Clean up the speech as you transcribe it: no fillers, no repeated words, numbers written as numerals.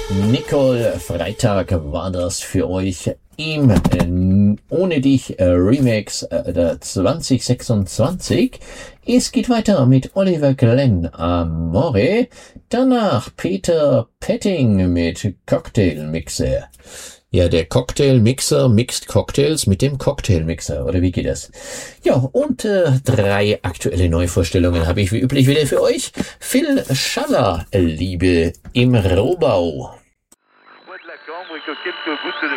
Nicole, Freitag war das für euch im Ohne dich Remix der 2026. Es geht weiter mit Oliver Glenn Amore, danach Peter Petting mit Cocktailmixer. Ja, der Cocktailmixer mixt Cocktails mit dem Cocktailmixer, oder wie geht das? Ja, und 3 aktuelle Neuvorstellungen habe ich wie üblich wieder für euch. Phil Schaller, Liebe im Rohbau.